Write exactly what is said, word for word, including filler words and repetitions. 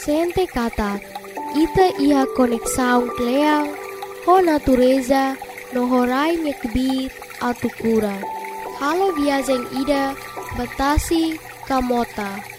sente kata, ita iha konek saung kleang, ho natureza, no horai nyekbit atu kura. Halo viajeng ida, batasi kamota.